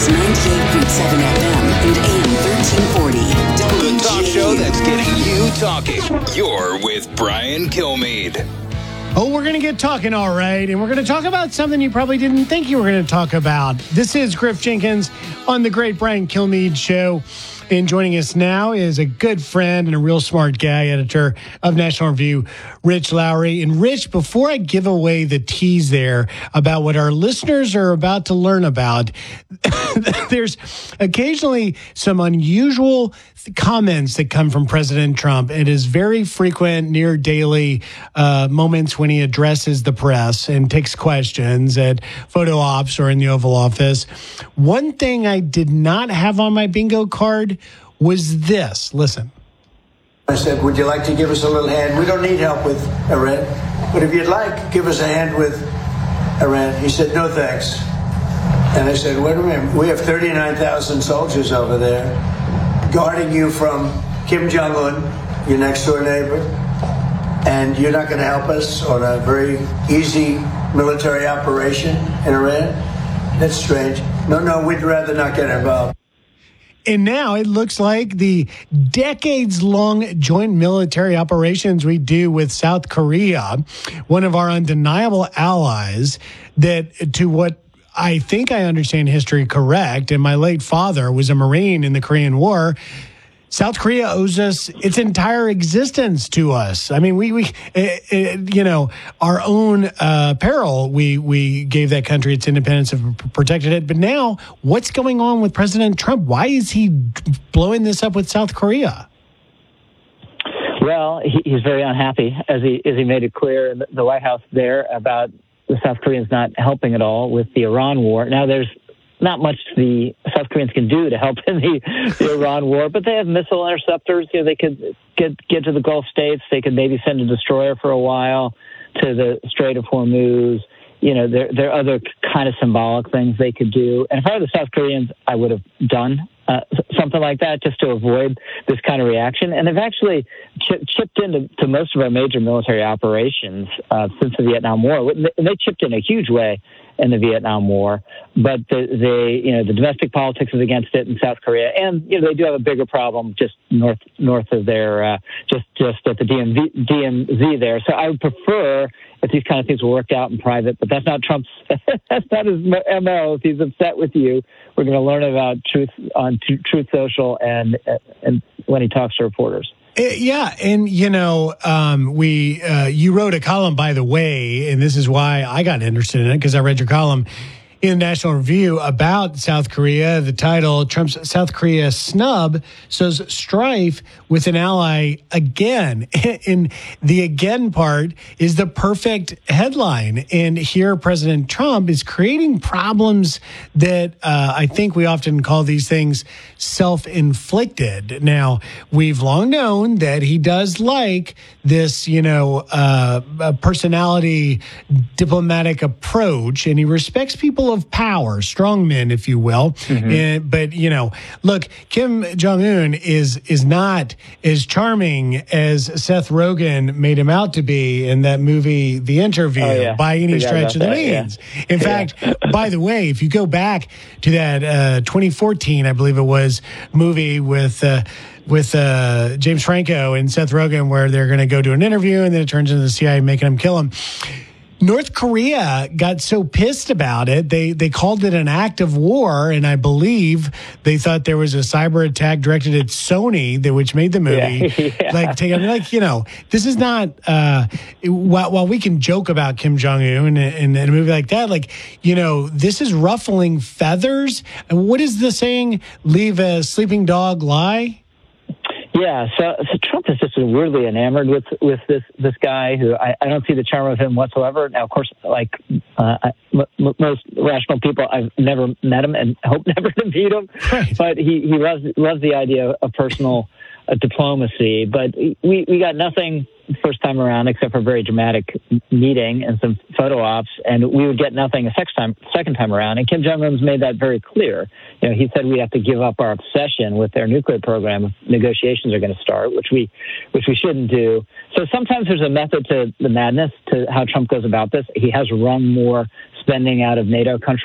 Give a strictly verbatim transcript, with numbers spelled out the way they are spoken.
News ninety-eight point seven F M and A M thirteen forty. The talk show that's getting you talking. You're with Brian Kilmeade. Oh, we're going to get talking, all right. And we're going to talk about something you probably didn't think you were going to talk about. This is Griff Jenkins on the Great Brian Kilmeade Show. And joining us now is a good friend and a real smart guy, editor of National Review, Rich Lowry. And Rich, before I give away the tease there about what our listeners are about to learn about, there's occasionally some unusual comments that come from President Trump. It is very frequent, near daily uh, moments when he addresses the press and takes questions at photo ops or in the Oval Office. One thing I did not have on my bingo card was this. Listen. I said, would you like to give us a little hand? We don't need help with Iran, but if you'd like, give us a hand with Iran. He said, no, thanks. And I said, wait a minute, we have thirty-nine thousand soldiers over there guarding you from Kim Jong-un, your next door neighbor, and you're not going to help us on a very easy military operation in Iran? That's strange. No, no, we'd rather not get involved. And now it looks like the decades-long joint military operations we do with South Korea, one of our undeniable allies, that to what I think I understand history correct, and my late father was a Marine in the Korean War, South Korea owes us its entire existence to us. I mean, we, we, uh, uh, you know, our own uh, peril, we we gave that country its independence and protected it. But now, what's going on with President Trump? Why is he blowing this up with South Korea? Well, he, he's very unhappy, as he as he made it clear in the White House there about the South Koreans not helping at all with the Iran war. Now, there's not much the South Koreans can do to help in the, the Iran war, but they have missile interceptors. You know, they could get get to the Gulf states. They could maybe send a destroyer for a while to the Strait of Hormuz. You know, there there are other kind of symbolic things they could do. And if I were the South Koreans, I would have done uh, something like that just to avoid this kind of reaction. And they've actually ch- chipped into to most of our major military operations uh, since the Vietnam War. And they chipped in a huge way in the Vietnam War, but the, they, you know, the domestic politics is against it in South Korea, and you know they do have a bigger problem just north north of their uh, just just at the D M V, D M Z there. So I would prefer if these kind of things were worked out in private, but that's not Trump's. That's not his M O. If he's upset with you, we're going to learn about truth on t- Truth Social and and when he talks to reporters. Yeah, and you know, um, we uh, you wrote a column, by the way, and this is why I got interested in it, because I read your column in National Review about South Korea. The title, Trump's South Korea snub sows strife with an ally again. And the again part is the perfect headline. And here President Trump is creating problems that uh, I think we often call these things self-inflicted. Now, we've long known that he does like this, you know, uh, personality diplomatic approach, and he respects people of power, strong men, if you will. Mm-hmm. And, but, you know, look, Kim Jong-un is is not as charming as Seth Rogen made him out to be in that movie, The Interview, oh, yeah. by any Forgot stretch of the that, means. Yeah. In fact, by the way, if you go back to that uh, twenty fourteen, I believe it was, movie with uh, with uh, James Franco and Seth Rogen, where they're going to go do an interview and then it turns into the C I A making him kill him. North Korea got so pissed about it, they they called it an act of war, and I believe they thought there was a cyber attack directed at Sony, that which made the movie. Yeah, yeah. Like, take, I mean, like, you know, this is not, uh, while, while we can joke about Kim Jong-un in, in, in a movie like that, like, you know, this is ruffling feathers. And what is the saying? Leave a sleeping dog lie? Yeah, so, so Trump is just weirdly enamored with, with this this guy who I, I don't see the charm of him whatsoever. Now, of course, like uh, I, m- most rational people, I've never met him and hope never to meet him. Right. But he, he loves loves the idea of personal uh, diplomacy. But we, we got nothing first time around except for a very dramatic meeting and some photo ops, and we would get nothing a second time second time around. And Kim Jong-un's made that very clear. You know, he said we have to give up our obsession with their nuclear program if negotiations are going to start, which we which we shouldn't do. So sometimes there's a method to the madness to how Trump goes about this. He has wrung more spending out of NATO countries